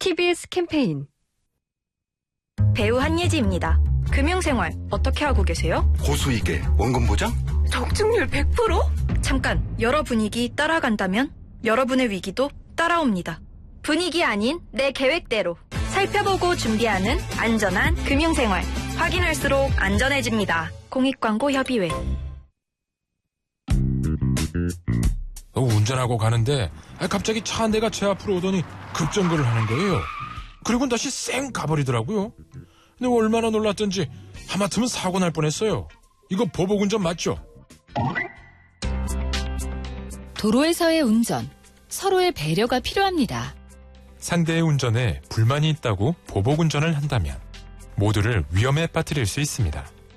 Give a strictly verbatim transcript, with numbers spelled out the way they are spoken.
티비에스 캠페인. 배우 한예지입니다. 금융생활 어떻게 하고 계세요? 고수익에 원금 보장? 적중률 백 퍼센트? 잠깐, 여러 분위기 따라간다면 여러분의 위기도 따라옵니다. 분위기 아닌 내 계획대로 살펴보고 준비하는 안전한 금융생활. 확인할수록 안전해집니다. 공익광고협의회. 운전하고 가는데 갑자기 차 한 대가 제 앞으로 오더니 급정거를 하는 거예요. 그리고 다시 쌩 가버리더라고요. 근데 얼마나 놀랐던지 하마터면 사고 날 뻔했어요. 이거 보복운전 맞죠? 도로에서의 운전, 서로의 배려가 필요합니다. 상대의 운전에 불만이 있다고 보복운전을 한다면 모두를 위험에 빠뜨릴 수 있습니다.